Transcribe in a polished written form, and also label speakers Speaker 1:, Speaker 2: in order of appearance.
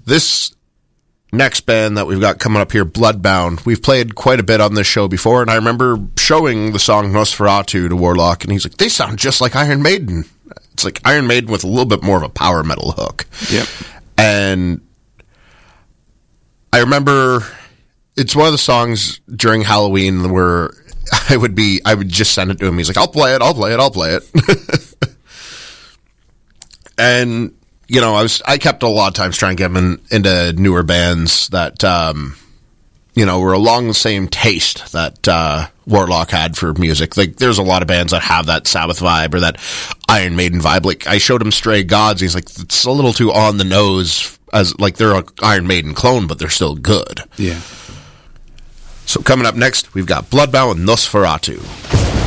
Speaker 1: This next band that we've got coming up here, Bloodbound, we've played quite a bit on this show before, and I remember showing the song Nosferatu to Warlock, and he's like, they sound just like Iron Maiden. It's like Iron Maiden with a little bit more of a power metal hook.
Speaker 2: Yep.
Speaker 1: And I remember it's one of the songs during Halloween where I would just send it to him. He's like, I'll play it. And, you know, I kept a lot of times trying to get him into newer bands that, you know, were along the same taste that Warlock had for music. Like, there's a lot of bands that have that Sabbath vibe or that Iron Maiden vibe. Like, I showed him Stray Gods. He's like, it's a little too on the nose, as like they're an Iron Maiden clone, but they're still good.
Speaker 2: Yeah.
Speaker 1: So coming up next, we've got Bloodbound with Nosferatu.